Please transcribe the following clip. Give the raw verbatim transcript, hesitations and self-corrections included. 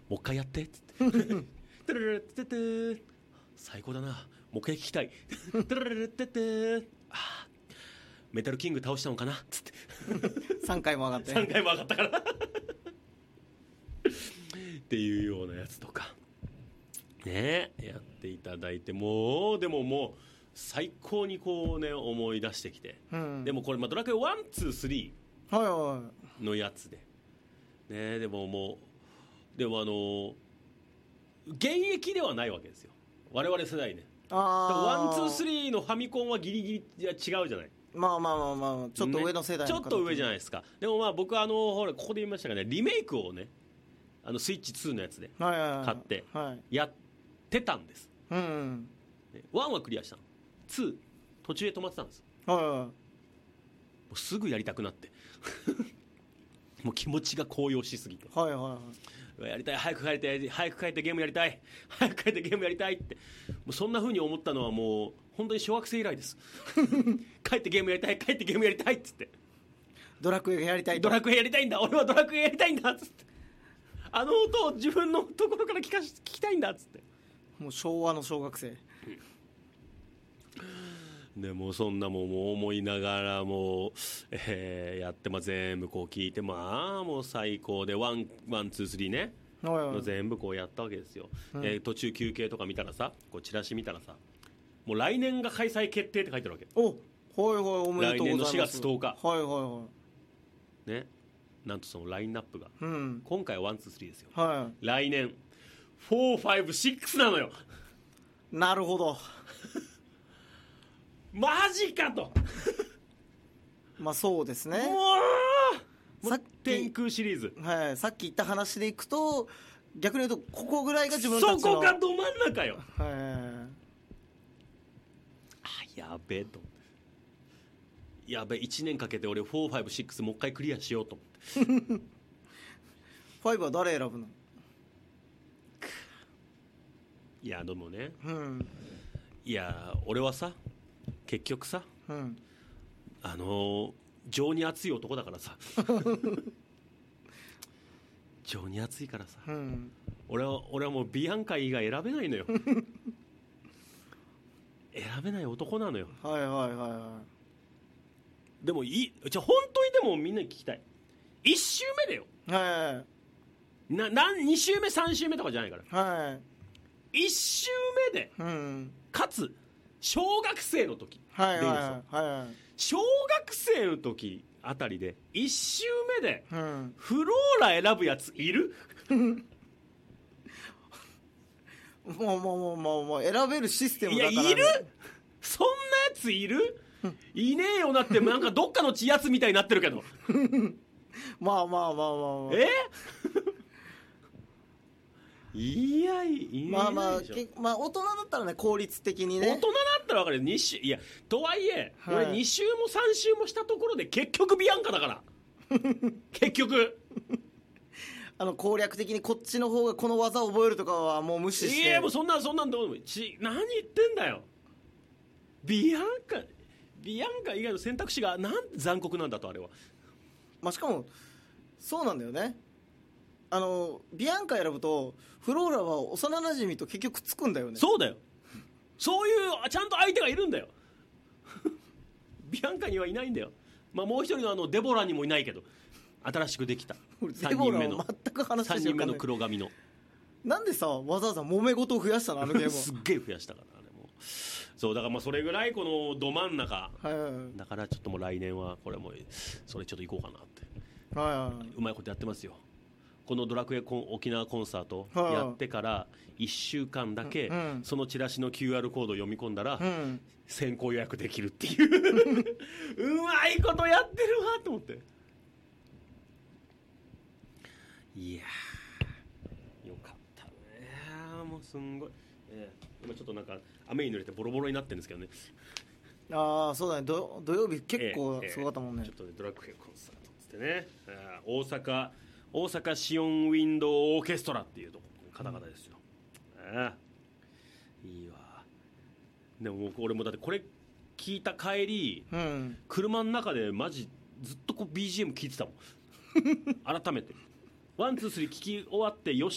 もう一回やってっつってトゥルルルッテテー最高だなもう一回聞きたいトゥルルルッテテーあメタルキング倒したのかなっつってさんかいも上がってさんかいも上がったからっていうようなやつとかねやっていただいてもうでももう最高にこうね思い出してきて、うん、でもこれ、まあ、ドラクエワン、ツー、スリーのやつで、ね、でももうでもあの現役ではないわけですよ我々世代ねワン、ツー、スリーのファミコンはギリギリ違うじゃないまあまあまあまあちょっと上の世代の、 ね、ちょっと上じゃないですかでもまあ僕はあのほらここで言いましたがねリメイクをねあのスイッチツーのやつで買ってやってたんです、はいはいはい、うんワンはクリアしたのツー途中で止まってたんです、はいはいはい、もうすぐやりたくなってもう気持ちが高揚しすぎて、はいはいはい、やりたい早く帰って早く帰ってゲームやりたい早く帰ってゲームやりたいってもうそんな風に思ったのはもう本当に小学生以来です帰ってゲームやりたい帰ってゲームやりたいっつってドラクエやりたいドラクエやりたいんだ俺はドラクエやりたいんだっつってあの音を自分のところから聞かし聞きたいんだっつってもう昭和の小学生でもそんなもんも思いながらもう、えー、やって、まあ、全部こう聞いてまあもう最高でワン、ワン、ツー、スリーね、はいはい、全部こうやったわけですよ、うんえー、途中休憩とか見たらさこうチラシ見たらさもう来年が開催決定って書いてるわけおはいはいおめでとうございます来年のしがつとおかはいはいはいねなんとそのラインナップが、うん、今回はワン、ツー、スリーですよ、はい、来年フォー、ファイブ、シックスなのよなるほどマジかとまあそうですねさっき天空シリーズ、 はい、さっき言った話でいくと逆に言うとここぐらいが自分たちのそこがど真ん中よ、はい、あやべえとやべえいちねんかけて俺フォー、ファイブ、シックスもう一回クリアしようと思ってファイブは誰選ぶのいやでもね、うん、いや俺はさ結局さ、うん、あのー、情に熱い男だからさ情に熱いからさ、うん、俺は俺はもうビアンカ以外選べないのよ選べない男なのよはいはいはいはいでもいいじゃあ本当にでもみんなに聞きたいいち周目だよはいはいななに周目さん周目とかじゃないからはいいち周目で、うん、かつ小学生の時はいはいはいはい小学生の時あたりでいち周目で、うん、フローラ選ぶやついるもうもうもうもうもう選べるシステムだから、ね、 いやいるそんなやついるいねえよなってなんかどっかのやつみたいになってるけどまあまあまあまあ、まあ、 えいやいいまあまあまあ大人だったらね効率的にね大人だったら分かるに週いやとはいえ、はい、俺に週もさん週もしたところで結局ビアンカだから結局あの攻略的にこっちの方がこの技を覚えるとかはもう無視していやもうそんなんそんなんどうでもいいち何言ってんだよビアンカビアンカ以外の選択肢がなんて残酷なんだとあれはまあしかもそうなんだよねあのビアンカ選ぶとフローラは幼なじみと結局つくんだよねそうだよそういうちゃんと相手がいるんだよビアンカにはいないんだよ、まあ、もう一人のあのデボラにもいないけど新しくできたさんにんめの全く話してさんにんめの黒髪のなんでさわざわざ揉め事を増やしたのあのゲームすっげえ増やしたからあれもそうだからまあそれぐらいこのど真ん中、はいはいはい、だからちょっともう来年はこれもそれちょっと行こうかなって、はいはいはい、うまいことやってますよこのドラクエコン沖縄コンサートやってからいっしゅうかんだけそのチラシの キューアール コードを読み込んだら先行予約できるっていううまいことやってるわと思っていやよかったねもうすんごい、えー、今ちょっとなんか雨に濡れてボロボロになってるんですけどねああそうだね 土, 土曜日結構すごかったもんね、 えーえー、ちょっとねドラクエコンサートっつってね大阪大阪シオンウィンドウオーケストラっていうとこ方々ですよ、うん、ああいいわでも俺もだってこれ聞いた帰り、うん、車の中でマジずっとこう ビージーエム 聞いてたもん改めてワンツースリー聞き終わってよし